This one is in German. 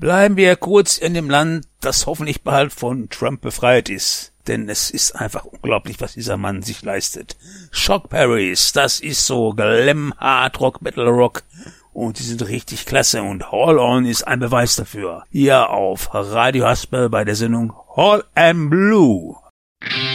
Bleiben wir kurz in dem Land, das hoffentlich bald von Trump befreit ist. Denn es ist einfach unglaublich, was dieser Mann sich leistet. Shock Paris, das ist so Glam, Hard Rock, Metal Rock. Und die sind richtig klasse. Und Hall On ist ein Beweis dafür. Hier auf Radio Haspel bei der Sendung Hall and Blue.